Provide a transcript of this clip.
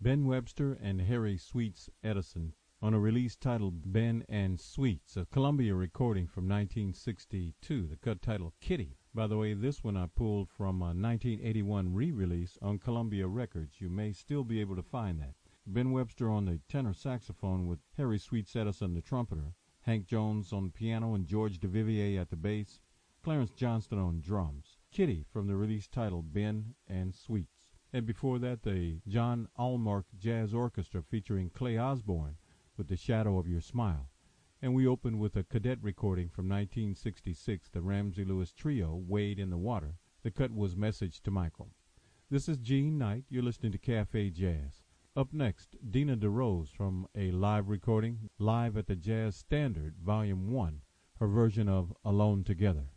Ben Webster and Harry Sweets Edison on a release titled Ben and Sweets, a Columbia recording from 1962, the cut titled Kitty. By the way, this one I pulled from a 1981 re-release on Columbia Records. You may still be able to find that. Ben Webster on the tenor saxophone with Harry Sweets Edison, the trumpeter, Hank Jones on piano and George DeVivier at the bass, Clarence Johnston on drums. Kitty from the release titled Ben and Sweets. And before that, the John Allmark Jazz Orchestra featuring Clay Osborne with The Shadow of Your Smile. And we opened with a cadet recording from 1966, the Ramsey Lewis Trio, Wade in the Water. The cut was Message to Michael. This is Gene Knight. You're listening to Cafe Jazz. Up next, Dina DeRose from a live recording, live at the Jazz Standard, Volume 1, her version of Alone Together.